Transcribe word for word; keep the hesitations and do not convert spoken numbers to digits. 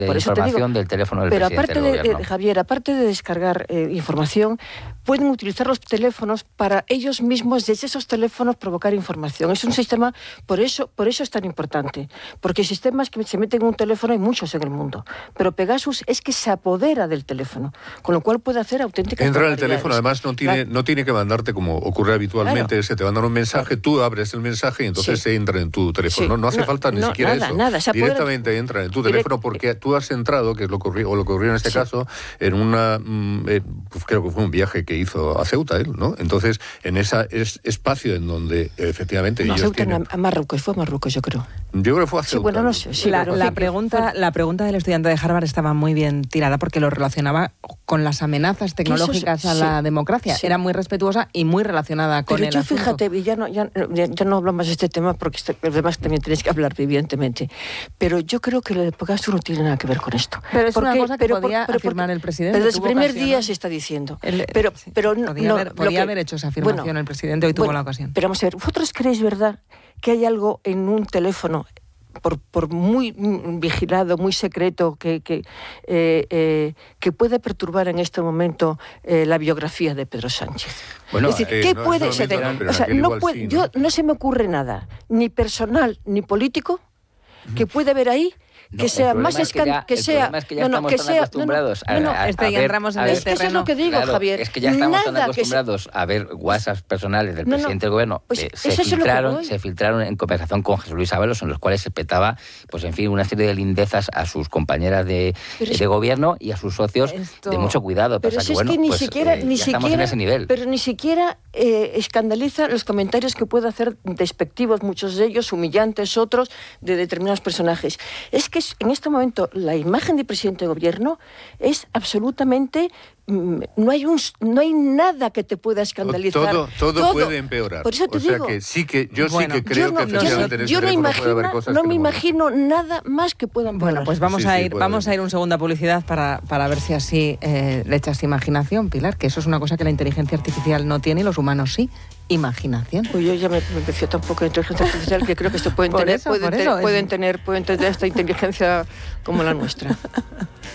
de Por eso te información digo, del teléfono del pero presidente aparte del de, gobierno. de, Javier, aparte de descargar eh, información, pueden utilizar los teléfonos para ellos mismos, desde esos teléfonos, provocar información. Es un sistema, por eso, por eso es tan importante, porque sistemas que se meten en un teléfono hay muchos en el mundo, pero Pegasus es que se apodera del teléfono, con lo cual puede hacer auténticas Entra en el barbaridades. teléfono, además no tiene, Claro. no tiene que mandarte como ocurre habitualmente, Claro. se te mandan un mensaje, tú abres el mensaje y entonces Sí. se entra en tu teléfono. Sí. No, no hace No, falta ni no, siquiera nada, eso. nada, se apodera- Directamente entra en tu Direct- teléfono porque tú has entrado, que es lo que ocurrió, o lo que ocurrió en este Sí. caso, en una, mm, eh, pues creo que fue un viaje que hizo a Ceuta él, ¿no? Entonces, en ese es, espacio en donde efectivamente No, ellos Ceuta, tienen... a Marruecos, fue a Marruecos, yo creo. Yo creo que fue a Sí, Ceuta. bueno, no sé. Sí, la, pero la sí que pregunta, fue- la pregunta del estudiante de Harvard estaba muy bien tirada porque lo relacionaba con las amenazas tecnológicas a sí, la democracia. sí. Era muy respetuosa y muy relacionada con Pero el yo asunto. fíjate, y ya no, ya, ya, ya no hablamos de este tema porque este, los demás también tenéis que hablar, evidentemente. Pero yo creo que lo de Pegasus no tiene nada que ver con esto. Pero es una Porque- cosa que pero por- podía pero afirmar porque- el presidente, Pero desde el tuvo primer ocasión, día ¿no? se está diciendo. El- pero, sí, pero no, podía no, haber, lo podía que- haber hecho esa afirmación bueno, el presidente, hoy tuvo bueno, la ocasión. Pero vamos a ver, ¿vosotros creéis, verdad, que hay algo en un teléfono, por, por muy mm, vigilado, muy secreto, que, que, eh, eh, que puede perturbar en este momento eh, la biografía de Pedro Sánchez? Bueno, es decir, eh, ¿qué no, puede en este ser? momento no, pero O sea, en aquel no igual puede, sí, ¿no? yo no se me ocurre nada, ni personal ni político, que puede haber ahí que No, sea el problema más es que escan- ya- que el sea problema es que ya no, no, estamos que tan sea- no, no, acostumbrados a- no, no, a- Este, a ya ver- entramos en a el ver- es que eso es terreno. lo que digo, Claro, Javier. es que ya estamos tan Nada que se- acostumbrados a ver WhatsApps personales del No, no, presidente del gobierno. pues eh, eso se es lo que filtraron, voy. se filtraron en conversación con Jesús Luis Ábalos, en los cuales se petaba, pues en fin, una serie de lindezas a sus compañeras de, Pero es- de gobierno y a sus socios Esto- de mucho cuidado. Pero Pasa si que, es bueno, que ni pues, siquiera, eh, ni ya estamos siquiera, en ese nivel. pero ni siquiera eh, escandaliza los comentarios que puede hacer despectivos, muchos de ellos humillantes, otros de determinados personajes. Es que es- en este momento la imagen de presidente de gobierno es absolutamente mm, no hay un no hay nada que te pueda escandalizar. Todo, todo, puede empeorar. Por eso te o sea digo, que sí que yo Bueno, sí que creo yo no, que yo no- efectivamente en ese yo no teléfono imagino, puede haber cosas no que me molan. imagino nada más que puedan Bueno, pues vamos Sí, a sí, ir, puede vamos haber. a ir un segunda publicidad para, para ver si así eh, le echas imaginación, Pilar, que eso es una cosa que la inteligencia artificial no tiene y los humanos sí. Imaginación. Pues yo ya me, me empecé tampoco de inteligencia artificial, que creo que esto pueden Por tener, eso, pueden, por te- eso, es- pueden tener, pueden tener esta inteligencia como la nuestra.